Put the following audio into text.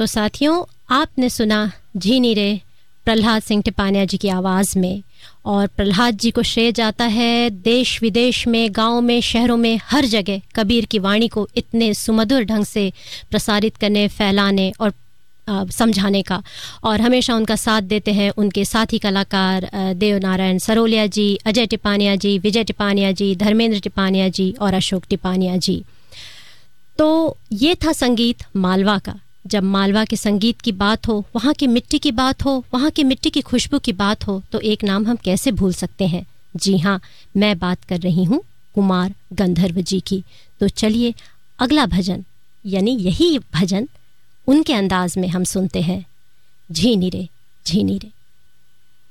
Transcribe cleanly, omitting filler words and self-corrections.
तो साथियों, आपने सुना झीनी रे प्रहलाद सिंह टिपानिया जी की आवाज़ में। और प्रहलाद जी को श्रेय जाता है देश विदेश में, गांव में, शहरों में, हर जगह कबीर की वाणी को इतने सुमधुर ढंग से प्रसारित करने, फैलाने और समझाने का। और हमेशा उनका साथ देते हैं उनके साथी कलाकार देव नारायण सरोलिया जी, अजय टिपानिया जी, विजय टिपानिया जी, धर्मेंद्र टिपानिया जी और अशोक टिपानिया जी। तो ये था संगीत मालवा का। जब मालवा के संगीत की बात हो, वहाँ की मिट्टी की बात हो, वहाँ की मिट्टी की खुशबू की बात हो, तो एक नाम हम कैसे भूल सकते हैं। जी हाँ, मैं बात कर रही हूँ कुमार गंधर्व जी की। तो चलिए अगला भजन, यानी यही भजन उनके अंदाज में हम सुनते हैं, झीनी रे झीनी रे।